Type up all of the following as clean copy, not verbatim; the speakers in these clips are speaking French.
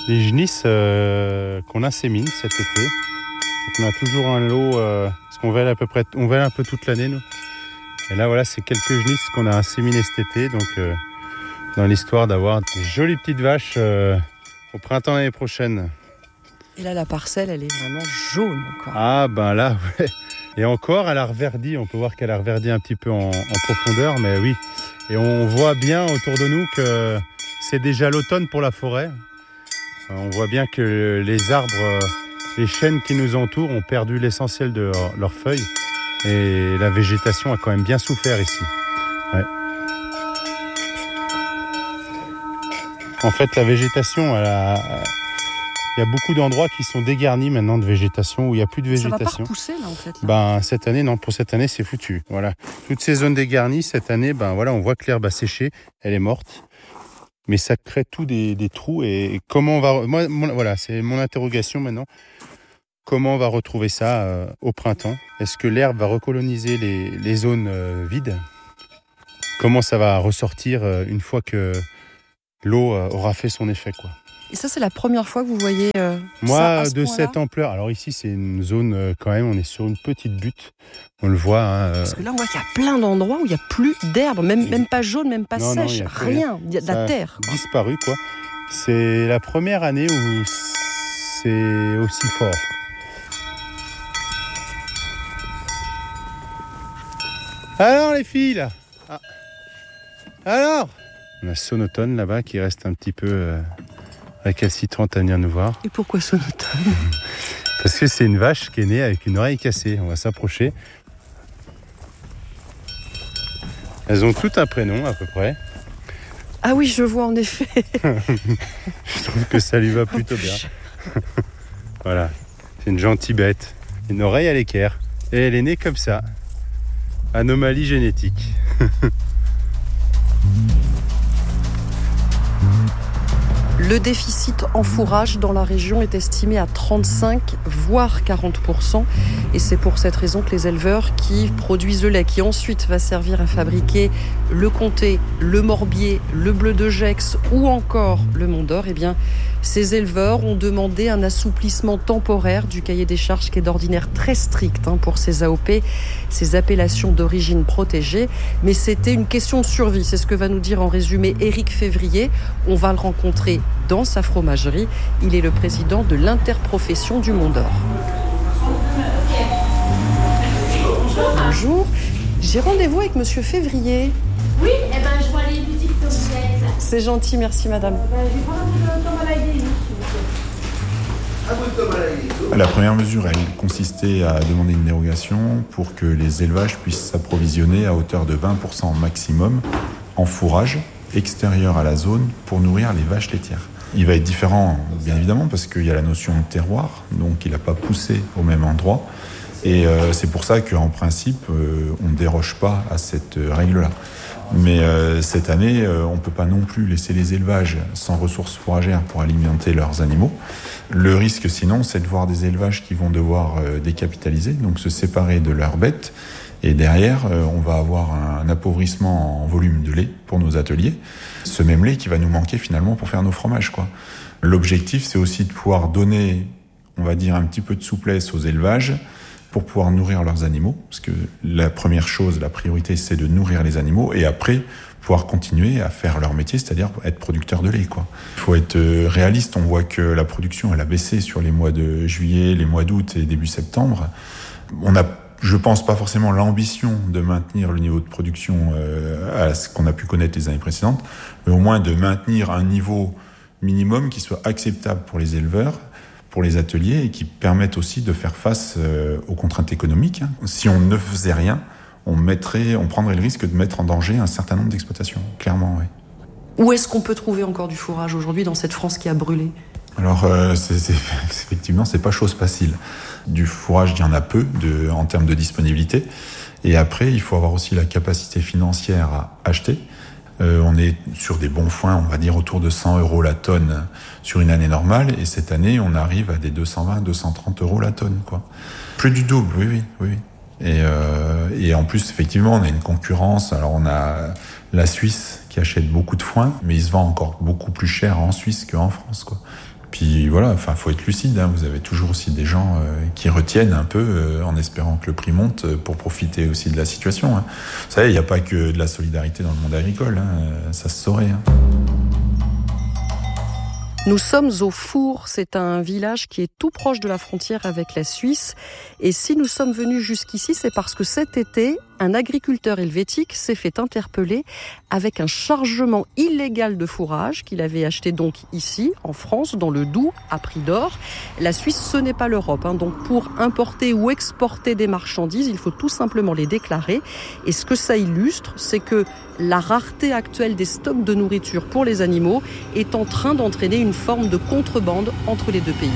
les genisses qu'on insémine cet été. Donc on a toujours un lot, parce qu'on vêle on vêle un peu toute l'année nous. Et là voilà, c'est quelques genisses qu'on a inséminées cet été, donc dans l'histoire d'avoir des jolies petites vaches au printemps l'année prochaine. Et là la parcelle elle est vraiment jaune quoi. Ah ben là ouais. Et encore elle a reverdi, on peut voir qu'elle a reverdi un petit peu en profondeur, mais oui. Et on voit bien autour de nous que c'est déjà l'automne pour la forêt. On voit bien que les arbres, les chênes qui nous entourent ont perdu l'essentiel de leurs feuilles. Et la végétation a quand même bien souffert ici. Ouais. En fait, la végétation, il y a beaucoup d'endroits qui sont dégarnis maintenant de végétation, où il n'y a plus de végétation. Ça va pas repousser là en fait. Cette année, non, pour cette année, c'est foutu. Voilà. Toutes ces zones dégarnies, cette année, on voit que l'herbe a séché, elle est morte. Mais ça crée tout des trous. Et comment on va... Voilà, c'est mon interrogation maintenant. Comment on va retrouver ça au printemps ? Est-ce que l'herbe va recoloniser les zones vides ? Comment ça va ressortir une fois que l'eau aura fait son effet, quoi ? Et ça, c'est la première fois que vous voyez moi, ça à ce de point-là ? cette ampleur. Alors ici, c'est une zone quand même, on est sur une petite butte. On le voit. Parce que là, on voit qu'il y a plein d'endroits où il n'y a plus d'herbe, même pas jaune, même pas sèche, rien. Il y a de la terre. Ça a disparu, quoi. C'est la première année où c'est aussi fort. Alors les filles, là. Alors, on a Sonotone là-bas qui reste un petit peu récalcitrante à venir nous voir. Et pourquoi Sonotone ? Parce que c'est une vache qui est née avec une oreille cassée. On va s'approcher. Elles ont toutes un prénom à peu près. Ah oui, je vois en effet. Je trouve que ça lui va plutôt bien. Voilà, c'est une gentille bête. Une oreille à l'équerre. Et elle est née comme ça. Anomalie génétique. Le déficit en fourrage dans la région est estimé à 35 voire 40%. Et c'est pour cette raison que les éleveurs qui produisent le lait, qui ensuite va servir à fabriquer le comté, le morbier, le bleu de Gex ou encore le Mont d'Or, ces éleveurs ont demandé un assouplissement temporaire du cahier des charges qui est d'ordinaire très strict pour ces AOP, ces appellations d'origine protégée. Mais c'était une question de survie. C'est ce que va nous dire en résumé Éric Février. On va le rencontrer dans sa fromagerie. Il est le président de l'interprofession du Mont d'Or. Bonjour. J'ai rendez-vous avec Monsieur Février. Oui, je vois les boutiques que vous êtes. C'est gentil, merci madame. Je vais prendre un peu de tomalaïdé, s'il vous plaît. La première mesure, elle consistait à demander une dérogation pour que les élevages puissent s'approvisionner à hauteur de 20% maximum en fourrage extérieur à la zone pour nourrir les vaches laitières. Il va être différent, bien évidemment, parce qu'il y a la notion de terroir, donc il n'a pas poussé au même endroit. Et c'est pour ça qu'en principe, on ne déroge pas à cette règle-là. Mais cette année, on ne peut pas non plus laisser les élevages sans ressources fourragères pour alimenter leurs animaux. Le risque, sinon, c'est de voir des élevages qui vont devoir décapitaliser, donc se séparer de leurs bêtes. Et derrière, on va avoir un appauvrissement en volume de lait pour nos ateliers. Ce même lait qui va nous manquer finalement pour faire nos fromages, quoi. L'objectif, c'est aussi de pouvoir donner, on va dire, un petit peu de souplesse aux élevages pour pouvoir nourrir leurs animaux. Parce que la première chose, la priorité, c'est de nourrir les animaux et après, pouvoir continuer à faire leur métier, c'est-à-dire être producteur de lait, quoi. Il faut être réaliste. On voit que la production, elle a baissé sur les mois de juillet, les mois d'août et début septembre. On a, je pense, pas forcément l'ambition de maintenir le niveau de production à ce qu'on a pu connaître les années précédentes, mais au moins de maintenir un niveau minimum qui soit acceptable pour les éleveurs, pour les ateliers et qui permettent aussi de faire face aux contraintes économiques. Si on ne faisait rien, on prendrait le risque de mettre en danger un certain nombre d'exploitations, clairement, oui. Où est-ce qu'on peut trouver encore du fourrage aujourd'hui dans cette France qui a brûlé ? Alors, effectivement, c'est pas chose facile. Du fourrage, il y en a peu en termes de disponibilité. Et après, il faut avoir aussi la capacité financière à acheter. On est sur des bons foins, on va dire autour de 100 € la tonne sur une année normale. Et cette année, on arrive à des 220, 230 € la tonne, quoi. Plus du double, oui. Et en plus, effectivement, on a une concurrence. Alors, on a la Suisse qui achète beaucoup de foin, mais il se vend encore beaucoup plus cher en Suisse qu'en France, quoi. Puis voilà, faut être lucide, hein. Vous avez toujours aussi des gens qui retiennent un peu en espérant que le prix monte pour profiter aussi de la situation, hein. Vous savez, il n'y a pas que de la solidarité dans le monde agricole, hein. Ça se saurait, hein. Nous sommes au Four, c'est un village qui est tout proche de la frontière avec la Suisse. Et si nous sommes venus jusqu'ici, c'est parce que cet été, un agriculteur helvétique s'est fait interpeller avec un chargement illégal de fourrage qu'il avait acheté donc ici, en France, dans le Doubs, à prix d'or. La Suisse, ce n'est pas l'Europe, hein. Donc pour importer ou exporter des marchandises, il faut tout simplement les déclarer. Et ce que ça illustre, c'est que la rareté actuelle des stocks de nourriture pour les animaux est en train d'entraîner une forme de contrebande entre les deux pays.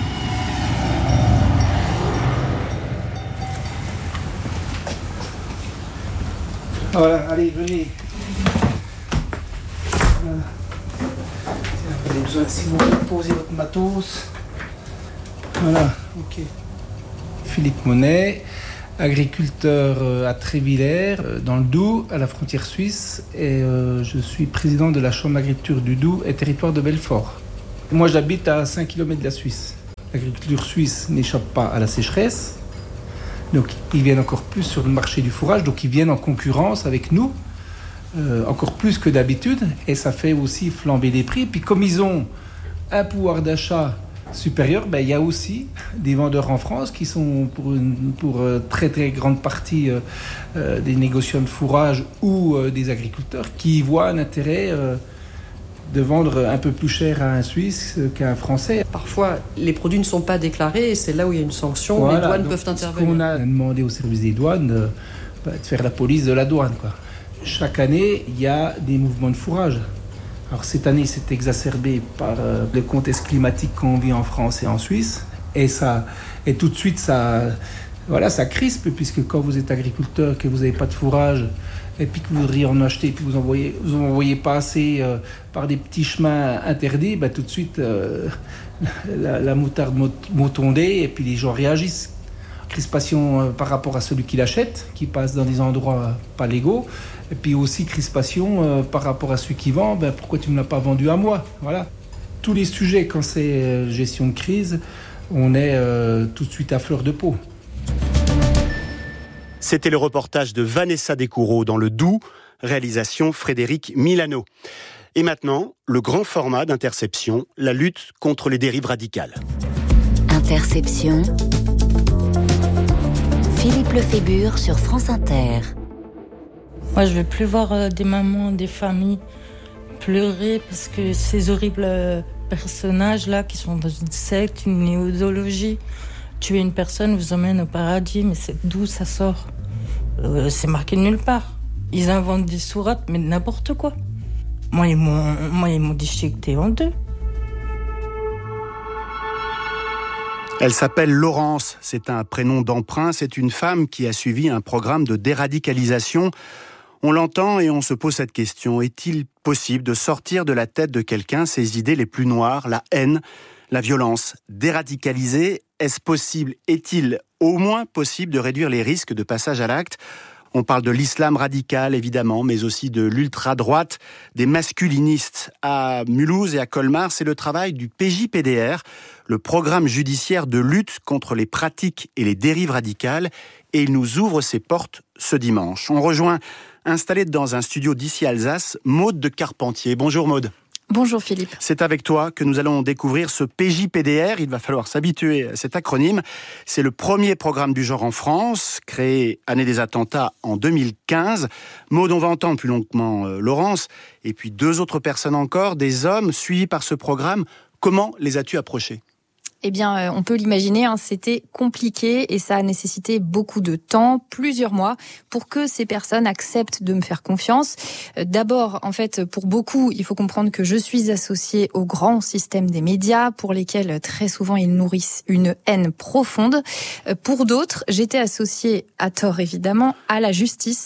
Voilà, allez, venez. Voilà. Vous avez besoin, si vous posez votre matos. Voilà, ok. Philippe Monet, agriculteur à Trévillers, dans le Doubs, à la frontière suisse. Et je suis président de la Chambre d'agriculture du Doubs et territoire de Belfort. Moi, j'habite à 5 km de la Suisse. L'agriculture suisse n'échappe pas à la sécheresse. Donc, ils viennent encore plus sur le marché du fourrage, donc ils viennent en concurrence avec nous, encore plus que d'habitude, et ça fait aussi flamber les prix. Puis comme ils ont un pouvoir d'achat supérieur, il y a aussi des vendeurs en France qui sont pour très très grande partie des négociants de fourrage ou des agriculteurs qui voient un intérêt de vendre un peu plus cher à un Suisse qu'à un Français. Parfois, les produits ne sont pas déclarés et c'est là où il y a une sanction. Voilà, les douanes peuvent intervenir. On a demandé au service des douanes de faire la police de la douane, quoi. Chaque année, il y a des mouvements de fourrage. Alors cette année, c'est exacerbé par le contexte climatique qu'on vit en France et en Suisse. Et tout de suite, ça crispe, puisque quand vous êtes agriculteur, que vous n'avez pas de fourrage, et puis que vous voudriez en acheter, et puis vous envoyez passer par des petits chemins interdits, tout de suite, la moutarde motondée, et puis les gens réagissent. Crispation par rapport à celui qui l'achète, qui passe dans des endroits pas légaux, et puis aussi crispation par rapport à celui qui vend, pourquoi tu ne me l'as pas vendu à moi ? Voilà. Tous les sujets, quand c'est gestion de crise, on est tout de suite à fleur de peau. C'était le reportage de Vanessa Descoureaux dans le Doubs, réalisation Frédéric Milano. Et maintenant, le grand format d'Interception, la lutte contre les dérives radicales. Interception. Philippe Lefébure sur France Inter. Moi, je ne veux plus voir des mamans, des familles pleurer parce que ces horribles personnages-là qui sont dans une secte, une idéologie, tuer une ils vous emmènent au paradis, mais c'est d'où ça sort ? C'est marqué nulle part. Ils inventent des sourates, mais n'importe quoi. Moi, ils m'ont déchiqueté en deux. Elle s'appelle Laurence, c'est un prénom d'emprunt, c'est une femme qui a suivi un programme de déradicalisation. On l'entend et on se pose cette question, est-il possible de sortir de la tête de quelqu'un ses idées les plus noires, la haine, la violence, déradicaliser? Est-ce possible? Est-il au moins possible de réduire les risques de passage à l'acte? On parle de l'islam radical, évidemment, mais aussi de l'ultra-droite, des masculinistes. À Mulhouse et à Colmar, c'est le travail du PJPDR, le programme judiciaire de lutte contre les pratiques et les dérives radicales, et il nous ouvre ses portes ce dimanche. On rejoint, installée dans un studio d'ici Alsace, Maude de Carpentier. Bonjour Maude. Bonjour Philippe. C'est avec toi que nous allons découvrir ce PJPDR. Il va falloir s'habituer à cet acronyme. C'est le premier programme du genre en France, créé année des attentats en 2015. Maud, on va entendre plus longuement Laurence, et puis deux autres personnes encore, des hommes suivis par ce programme. Comment les as-tu approchés ? Eh bien, on peut l'imaginer, c'était compliqué et ça a nécessité beaucoup de temps, plusieurs mois, pour que ces personnes acceptent de me faire confiance. D'abord, en fait, pour beaucoup, il faut comprendre que je suis associée au grand système des médias, pour lesquels très souvent ils nourrissent une haine profonde. Pour d'autres, j'étais associée, à tort évidemment, à la justice,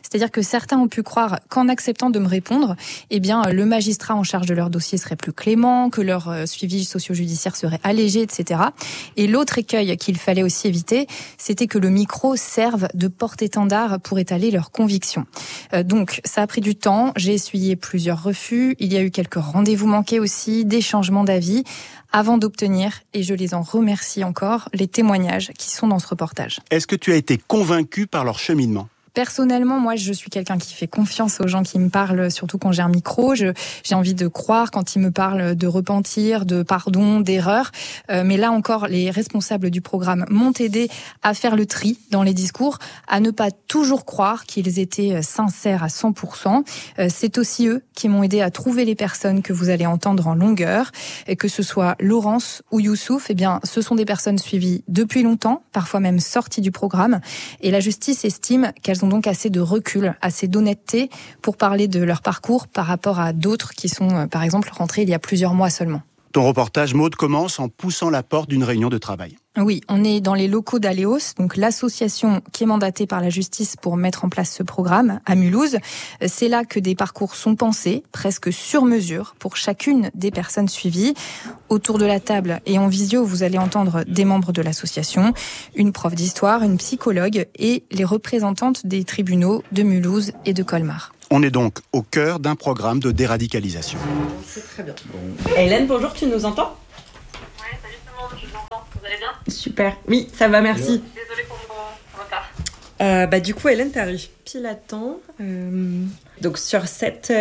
C'est-à-dire que certains ont pu croire qu'en acceptant de me répondre, eh bien, le magistrat en charge de leur dossier serait plus clément, que leur suivi socio-judiciaire serait allégé, etc. Et l'autre écueil qu'il fallait aussi éviter, c'était que le micro serve de porte-étendard pour étaler leurs convictions. Donc, ça a pris du temps, j'ai essuyé plusieurs refus, il y a eu quelques rendez-vous manqués aussi, des changements d'avis, avant d'obtenir, et je les en remercie encore, les témoignages qui sont dans ce reportage. Est-ce que tu as été convaincu par leur cheminement ? Personnellement, moi, je suis quelqu'un qui fait confiance aux gens qui me parlent, surtout quand j'ai un micro. J'ai envie de croire quand ils me parlent de repentir, de pardon, d'erreur. Mais là encore, les responsables du programme m'ont aidé à faire le tri dans les discours, à ne pas toujours croire qu'ils étaient sincères à 100%. C'est aussi eux qui m'ont aidé à trouver les personnes que vous allez entendre en longueur. Et que ce soit Laurence ou Youssouf, eh bien, ce sont des personnes suivies depuis longtemps, parfois même sorties du programme. Et la justice estime qu'elles ont donc assez de recul, assez d'honnêteté pour parler de leur parcours par rapport à d'autres qui sont, par exemple, rentrés il y a plusieurs mois seulement. Ton reportage, Maud, commence en poussant la porte d'une réunion de travail. Oui, on est dans les locaux d'Aléos, donc l'association qui est mandatée par la justice pour mettre en place ce programme à Mulhouse. C'est là que des parcours sont pensés, presque sur mesure, pour chacune des personnes suivies. Autour de la table et en visio, vous allez entendre des membres de l'association, une prof d'histoire, une psychologue et les représentantes des tribunaux de Mulhouse et de Colmar. On est donc au cœur d'un programme de déradicalisation. C'est très bien. Hélène, bonjour, tu nous entends ? Oui, salut tout le monde, je vous entends. Vous allez bien ? Super. Oui, ça va, merci. Désolée pour mon retard. Du coup, Hélène, t'arrives pile à temps. Donc, sur cette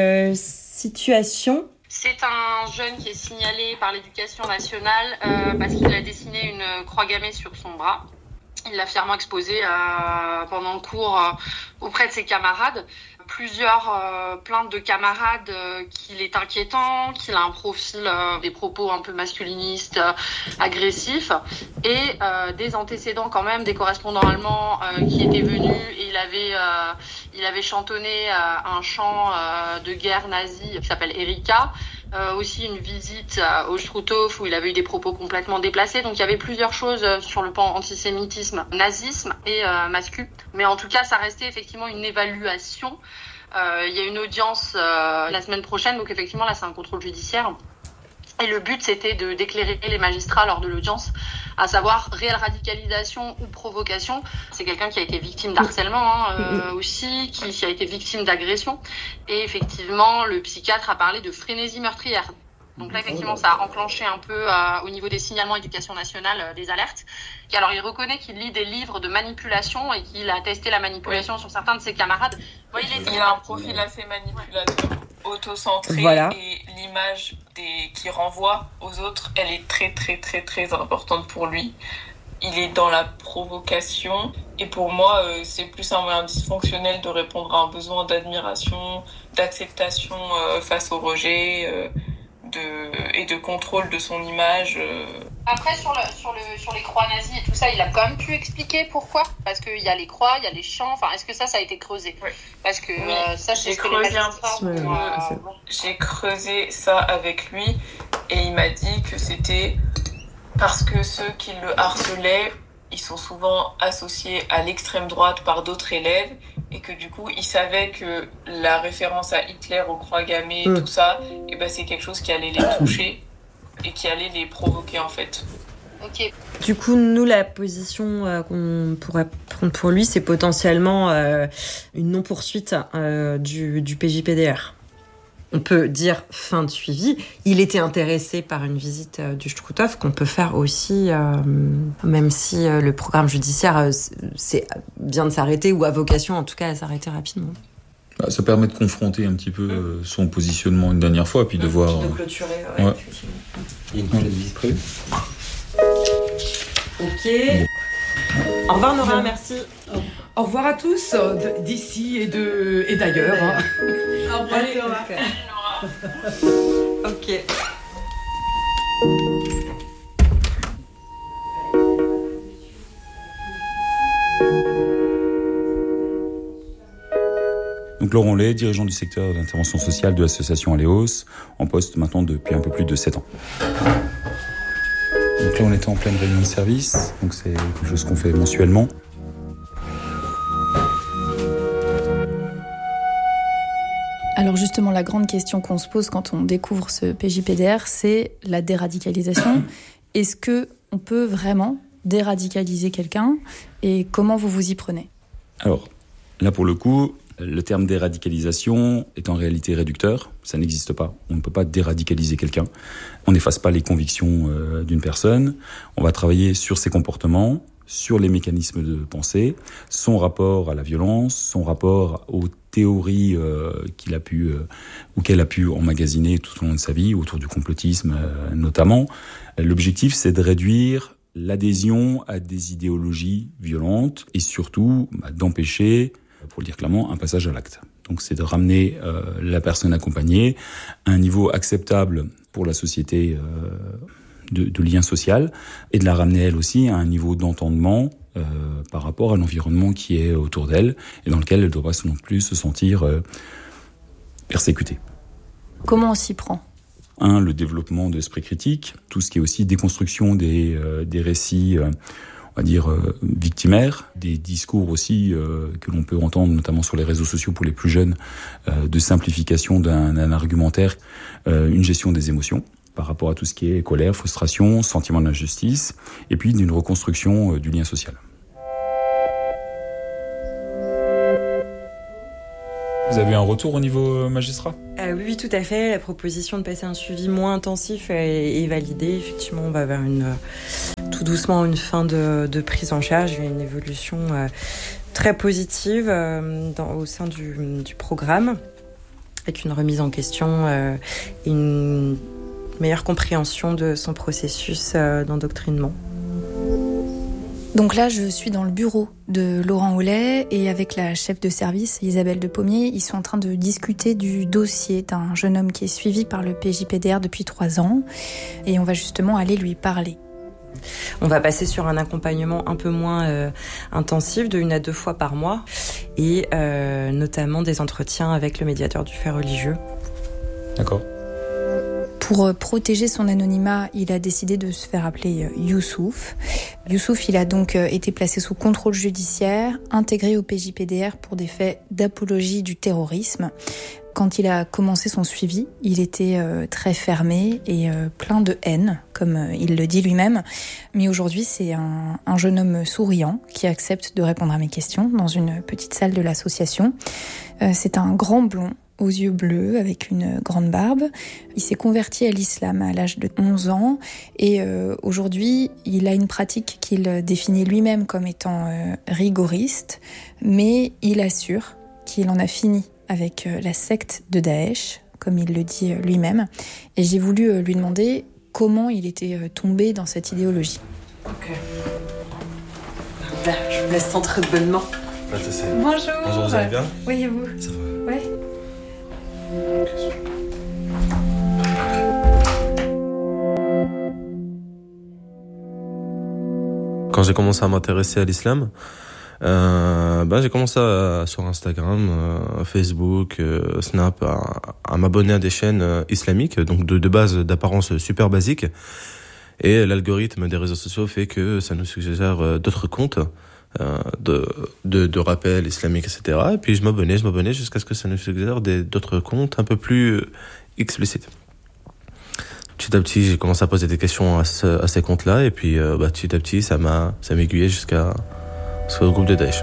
situation... C'est un jeune qui est signalé par l'éducation nationale parce qu'il a dessiné une croix gammée sur son bras. Il l'a fièrement exposé pendant le cours auprès de ses camarades. Plusieurs plaintes de camarades qu'il est inquiétant, qu'il a un profil, des propos un peu masculinistes, agressifs, et des antécédents quand même, des correspondants allemands qui étaient venus et il avait chantonné un chant de guerre nazi qui s'appelle Erika. Aussi une visite au Struthof où il avait eu des propos complètement déplacés. Donc il y avait plusieurs choses sur le plan antisémitisme, nazisme et mascu. Mais en tout cas, ça restait effectivement une évaluation. Il y a une audience la semaine prochaine, donc effectivement là c'est un contrôle judiciaire. Et le but, c'était d'éclairer les magistrats lors de l'audience, à savoir réelle radicalisation ou provocation. C'est quelqu'un qui a été victime d'harcèlement aussi, qui a été victime d'agression. Et effectivement, le psychiatre a parlé de frénésie meurtrière. Donc là, effectivement, ça a enclenché un peu au niveau des signalements éducation nationale des alertes. Et alors, il reconnaît qu'il lit des livres de manipulation et qu'il a testé la manipulation sur certains de ses camarades. Bon, il a un profil assez manipulateur, auto-centré, voilà. Et l'image qui renvoie aux autres, elle est très très très très importante pour lui. Il est dans la provocation et pour moi, c'est plus un moyen dysfonctionnel de répondre à un besoin d'admiration, d'acceptation face au rejet. Et de contrôle de son image. Après, sur les croix nazies et tout ça, il a quand même pu expliquer pourquoi. Parce qu'il y a les croix, il y a les chants. Enfin, est-ce que ça a été creusé ? Oui. Parce que ça, c'est ce que les magistrats J'ai creusé ça avec lui et il m'a dit que c'était parce que ceux qui le harcelaient, ils sont souvent associés à l'extrême droite par d'autres élèves et que du coup, ils savaient que la référence à Hitler, aux croix gammées, tout ça, et ben c'est quelque chose qui allait les toucher et qui allait les provoquer en fait. Ok. Du coup, nous, la position qu'on pourrait prendre pour lui, c'est potentiellement une non-poursuite du PJPDR. On peut dire fin de suivi. Il était intéressé par une visite du Struthof qu'on peut faire aussi, même si le programme judiciaire vient de s'arrêter ou a vocation en tout cas à s'arrêter rapidement. Ça permet de confronter un petit peu son positionnement une dernière fois, puis de voir... De clôturer, ouais. Il y a une prochaine visite prévue. Ok. Au revoir Nora, merci. Au revoir à tous, d'ici et d'ailleurs. Hein. Au revoir Nora. Ok. Donc Laurent Lay, dirigeant du secteur d'intervention sociale de l'association Aléos, en poste maintenant depuis un peu plus de 7 ans. Donc là on était en pleine réunion de service, donc c'est quelque chose qu'on fait mensuellement. Alors justement, la grande question qu'on se pose quand on découvre ce PJPDR, c'est la déradicalisation. Est-ce qu'on peut vraiment déradicaliser quelqu'un et comment vous y prenez ? Alors, là pour le coup, le terme déradicalisation est en réalité réducteur, ça n'existe pas. On ne peut pas déradicaliser quelqu'un. On n'efface pas les convictions d'une personne. On va travailler sur ses comportements, sur les mécanismes de pensée, son rapport à la violence, son rapport aux théories qu'il a pu ou qu'elle a pu emmagasiner tout au long de sa vie, autour du complotisme notamment. L'objectif, c'est de réduire l'adhésion à des idéologies violentes et surtout d'empêcher, pour le dire clairement, un passage à l'acte. Donc c'est de ramener la personne accompagnée à un niveau acceptable pour la société de lien social et de la ramener elle aussi à un niveau d'entendement par rapport à l'environnement qui est autour d'elle et dans lequel elle ne doit pas non plus se sentir persécutée. Comment on s'y prend ? Le développement de l'esprit critique, tout ce qui est aussi déconstruction des récits on va dire victimaires, des discours aussi que l'on peut entendre notamment sur les réseaux sociaux pour les plus jeunes, de simplification d'un argumentaire, une gestion des émotions par rapport à tout ce qui est colère, frustration, sentiment d'injustice, et puis d'une reconstruction du lien social. Vous avez un retour au niveau magistrat ? Oui, tout à fait. La proposition de passer un suivi moins intensif est validée. Effectivement, on va vers tout doucement une fin de prise en charge, une évolution très positive au sein du programme, avec une remise en question et une meilleure compréhension de son processus d'endoctrinement. Donc là, je suis dans le bureau de Laurent Hollet et avec la chef de service, Isabelle de Pommier, ils sont en train de discuter du dossier d'un jeune homme qui est suivi par le PJPDR depuis 3 ans et on va justement aller lui parler. On va passer sur un accompagnement un peu moins intensif, de 1 à 2 fois par mois et notamment des entretiens avec le médiateur du fait religieux. D'accord. Pour protéger son anonymat, il a décidé de se faire appeler Youssouf. Youssouf, il a donc été placé sous contrôle judiciaire, intégré au PJPDR pour des faits d'apologie du terrorisme. Quand il a commencé son suivi, il était très fermé et plein de haine, comme il le dit lui-même. Mais aujourd'hui, c'est un jeune homme souriant qui accepte de répondre à mes questions dans une petite salle de l'association. C'est un grand blond, aux yeux bleus, avec une grande barbe. Il s'est converti à l'islam à l'âge de 11 ans et aujourd'hui, il a une pratique qu'il définit lui-même comme étant rigoriste, mais il assure qu'il en a fini avec la secte de Daesh, comme il le dit lui-même. Et j'ai voulu lui demander comment il était tombé dans cette idéologie. Ok. Là, je vous laisse entrer de bonnes mains. Bonjour. Bonjour, vous allez bien ? Oui, et vous ? Ça va. Ouais. Quand j'ai commencé à m'intéresser à l'islam, j'ai commencé sur Instagram, Facebook, Snap, à m'abonner à des chaînes islamiques, donc de base d'apparence super basique. Et l'algorithme des réseaux sociaux fait que ça nous suggère d'autres comptes de rappels islamiques, etc. Et puis je m'abonnais jusqu'à ce que ça nous suggère d'autres comptes un peu plus explicites. Petit à petit, j'ai commencé à poser des questions à ces comptes-là, et puis petit à petit, ça m'a aiguillé jusqu'au groupe de Daesh.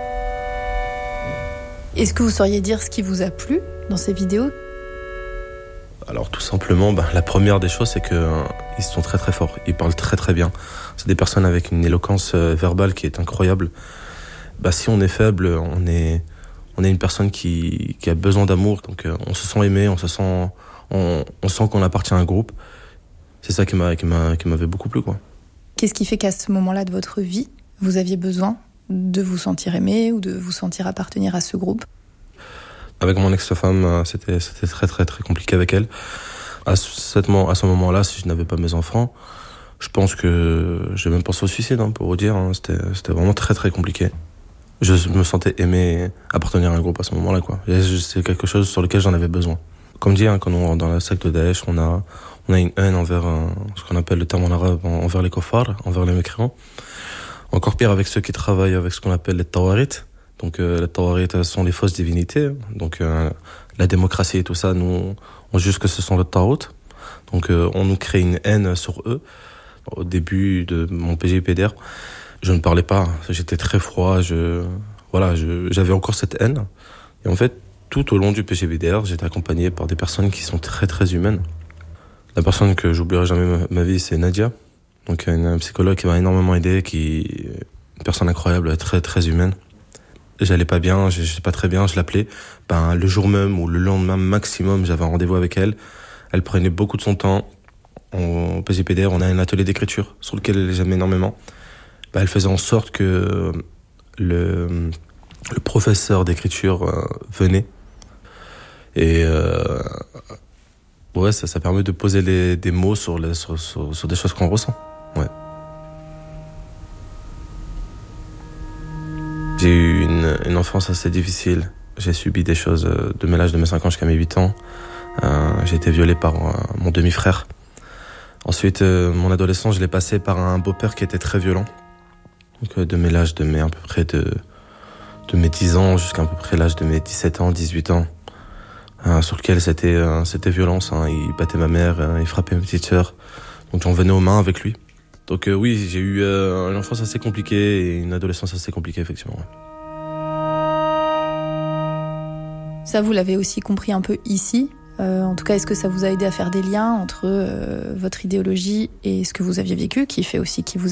Est-ce que vous sauriez dire ce qui vous a plu dans ces vidéos ? Alors tout simplement, la première des choses, c'est que ils sont très très forts, ils parlent très très bien. C'est des personnes avec une éloquence verbale qui est incroyable. Si on est faible, on est une personne qui a besoin d'amour, donc on se sent aimé, on sent qu'on appartient à un groupe. C'est ça qui m'avait beaucoup plu, quoi. Qu'est-ce qui fait qu'à ce moment-là de votre vie, vous aviez besoin de vous sentir aimé ou de vous sentir appartenir à ce groupe ? Avec mon ex-femme, c'était très très très compliqué avec elle. À ce moment-là, si je n'avais pas mes enfants, je pense que j'ai même pensé au suicide, pour vous dire. C'était vraiment très très compliqué. Je me sentais aimé, appartenir à un groupe à ce moment-là, quoi. C'est quelque chose sur lequel j'en avais besoin. Comme dit, quand on rentre dans la secte de Daesh, on a une haine envers ce qu'on appelle le terme en arabe, envers les kuffars, envers les mécréants. Encore pire avec ceux qui travaillent avec ce qu'on appelle les tawarit, Donc les tawarit sont les fausses divinités. Donc la démocratie et tout ça, nous on juge que ce sont le tarout. Donc on nous crée une haine sur eux. Au début de mon PGPDR, je ne parlais pas, j'étais très froid, j'avais encore cette haine. Et en fait, tout au long du PGPDR, j'étais accompagné par des personnes qui sont très très humaines. La personne que j'oublierai jamais ma vie, c'est Nadia. Donc une psychologue qui m'a énormément aidé, une personne incroyable, très très humaine. J'allais pas bien, j'étais pas très bien, je l'appelais. Le jour même ou le lendemain maximum, j'avais un rendez-vous avec elle. Elle prenait beaucoup de son temps. Au PGPDR, on a un atelier d'écriture sur lequel j'aime énormément. Elle faisait en sorte que le professeur d'écriture venait. Et ça permet de poser des mots sur des choses qu'on ressent. Ouais. J'ai eu une enfance assez difficile. J'ai subi des choses de l'âge de mes 5 ans jusqu'à mes 8 ans. J'ai été violé par mon demi-frère. Ensuite, mon adolescence, je l'ai passé par un beau-père qui était très violent. Donc, de à peu près de mes 10 ans jusqu'à peu près l'âge de mes 17 ans, 18 ans. Sur lequel c'était violence. Il battait ma mère, il frappait ma petite sœur. Donc j'en venais aux mains avec lui. Donc oui, j'ai eu une enfance assez compliquée et une adolescence assez compliquée, effectivement. Ça, vous l'avez aussi compris un peu ici. En tout cas, est-ce que ça vous a aidé à faire des liens entre votre idéologie et ce que vous aviez vécu, qui fait aussi qui vous